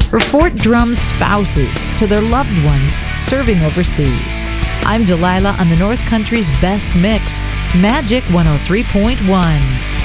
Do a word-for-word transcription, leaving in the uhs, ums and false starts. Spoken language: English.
for Fort Drum's spouses to their loved ones serving overseas. I'm Delilah on the North Country's best mix, Magic one oh three point one.